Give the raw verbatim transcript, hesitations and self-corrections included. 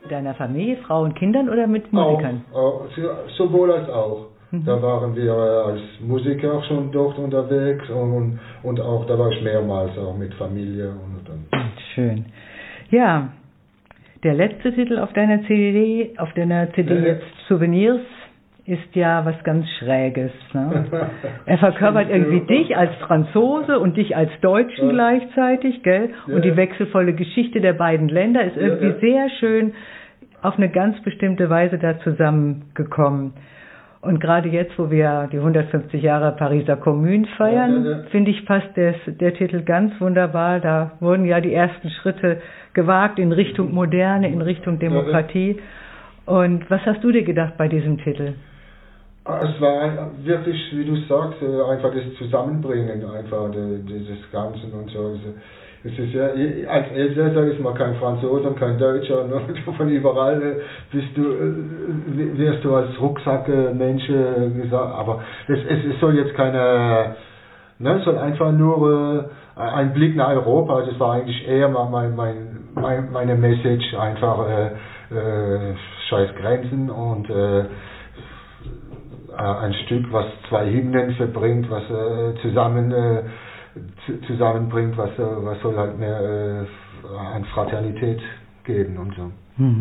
Deiner Familie, Frau und Kindern oder mit Musikern? Auch, auch, sowohl als auch. Mhm. Da waren wir als Musiker schon dort unterwegs und, und auch, da war ich mehrmals auch mit Familie. Und dann. Schön. Ja, der letzte Titel auf deiner C D, auf deiner C D äh. jetzt Souvenirs, ist ja was ganz Schräges. Ne? Er verkörpert irgendwie dich als Franzose und dich als Deutschen ja. gleichzeitig, gell? Und ja. die wechselvolle Geschichte der beiden Länder ist irgendwie ja, ja. sehr schön auf eine ganz bestimmte Weise da zusammengekommen. Und gerade jetzt, wo wir die hundertfünfzig Jahre Pariser Kommune feiern, ja, ja, ja. finde ich, passt des, der Titel ganz wunderbar. Da wurden ja die ersten Schritte gewagt in Richtung Moderne, in Richtung Demokratie. Und was hast du dir gedacht bei diesem Titel? Es war wirklich, wie du sagst, einfach das Zusammenbringen einfach dieses Ganzen und so. Es ist ja, als Elsässer ist man kein Franzose und kein Deutscher, ne? Von überall bist du, wirst du als Rucksackmensch gesagt, aber es, es soll jetzt keine, ne, es soll einfach nur ein Blick nach Europa, das war eigentlich eher mein, mein, mein, meine Message, einfach äh, äh, scheiß Grenzen und äh, ein Stück, was zwei Hymnen verbringt, was äh, zusammen äh, zusammenbringt, was, was soll halt mehr äh, an Fraternität geben und so. Hm.